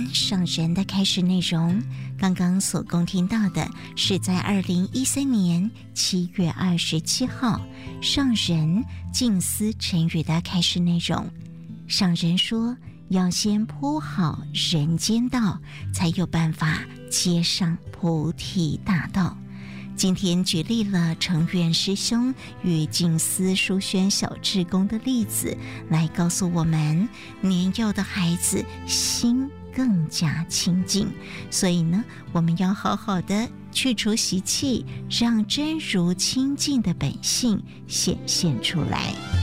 上人的开示内容，刚刚所共听到的是在2013年7月27号上人静思晨语的开示内容。上人说，要先铺好人间道，才有办法接上菩提大道。今天举例了成愿师兄与静思书轩小志工的例子，来告诉我们，年幼的孩子心更加清净，所以呢，我们要好好的去除习气，让真如清净的本性显现出来。